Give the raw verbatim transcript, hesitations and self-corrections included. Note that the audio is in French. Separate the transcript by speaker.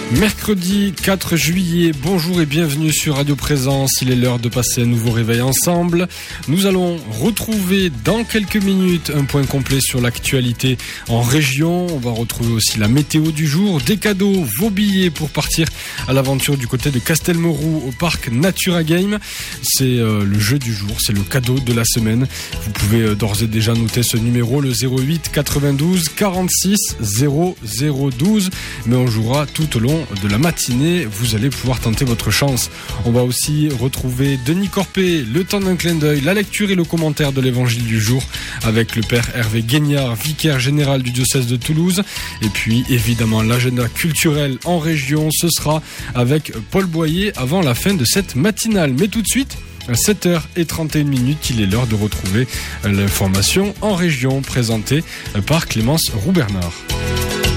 Speaker 1: Mercredi quatre juillet, bonjour et bienvenue sur Radio Présence. Il est l'heure de passer un nouveau réveil ensemble. Nous allons retrouver dans quelques minutes un point complet sur l'actualité en région. On va retrouver aussi la météo du jour, des cadeaux, vos billets pour partir à l'aventure du côté de Castelmourou au parc Natura Game. C'est euh, le jeu du jour, c'est le cadeau de la semaine. Vous pouvez euh, d'ores et déjà noter ce numéro, le zéro huit quatre-vingt-douze quarante-six zéro zéro douze. Mais on jouera tout au long de la matinée, vous allez pouvoir tenter votre chance. On va aussi retrouver Denis Corpé, le temps d'un clin d'œil, la lecture et le commentaire de l'évangile du jour avec le père Hervé Guignard, vicaire général du diocèse de Toulouse. Et puis évidemment l'agenda culturel en région, ce sera avec Paul Boyer avant la fin de cette matinale. Mais tout de suite, à sept heures trente et une minutes, il est l'heure de retrouver l'information en région présentée par Clémence Roux-Bernard.